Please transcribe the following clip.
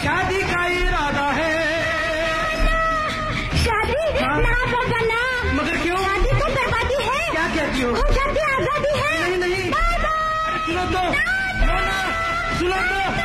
शादी का इरादा है। शादी ना बाबा ना। मगर क्यों? शादी तो बर्बादी है। क्या कहती हो? शादी आजादी है। नहीं नहीं, सुनो तो, सुनो तो।